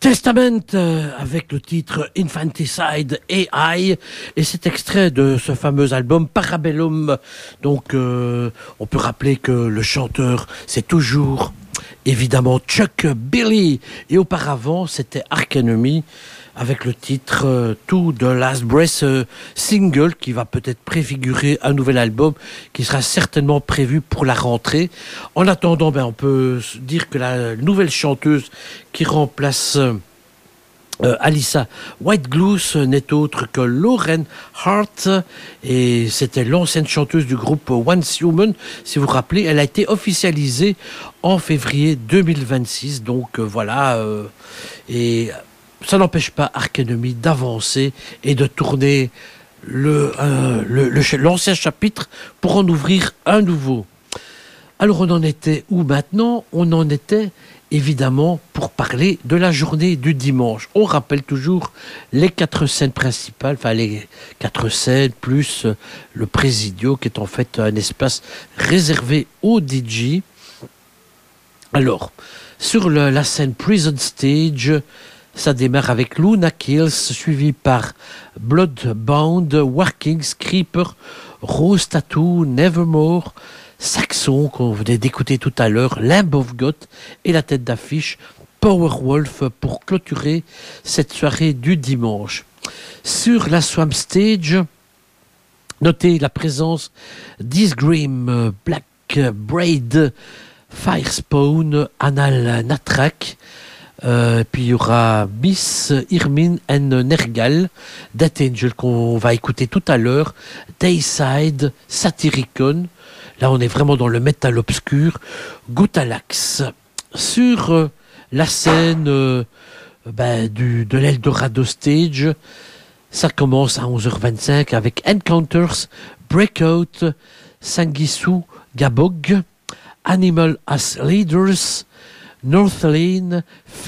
Testament avec le titre Infanticide AI et cet extrait de ce fameux album Parabellum. Donc on peut rappeler que le chanteur c'est toujours évidemment Chuck Billy et auparavant c'était Arch Enemy avec le titre To The Last Breath single qui va peut-être préfigurer un nouvel album qui sera certainement prévu pour la rentrée. En attendant, on peut dire que la nouvelle chanteuse qui remplace Alyssa Whitegloss n'est autre que Lauren Hart et c'était l'ancienne chanteuse du groupe Once Human. Si vous vous rappelez, elle a été officialisée en février 2026. Donc voilà, et ça n'empêche pas Arch Enemy d'avancer et de tourner l'ancien chapitre pour en ouvrir un nouveau. Alors on en était où maintenant? On en était évidemment pour parler de la journée du dimanche. On rappelle toujours les 4 scènes principales, enfin les 4 scènes plus le Presidio qui est en fait un espace réservé aux DJ. Alors, sur la scène Prison Stage, ça démarre avec Luna Kills, suivi par Bloodbound, Workings, Creeper, Rose Tattoo, Nevermore, Saxon, qu'on venait d'écouter tout à l'heure, Lamb of God et la tête d'affiche Powerwolf pour clôturer cette soirée du dimanche. Sur la Swamp Stage, notez la présence d'Isgrim, Black Braid, Firespawn, Anal Natrak. Puis il y aura Miss Irmin and Nergal, Death Angel qu'on va écouter tout à l'heure, Dayside, Satyricon. Là on est vraiment dans le métal obscur, Gutalax. Sur la scène de l'Eldorado Stage, ça commence à 11h25 avec Encounters, Breakout, Sangisu, Gabog, Animal as Leaders, Northlane,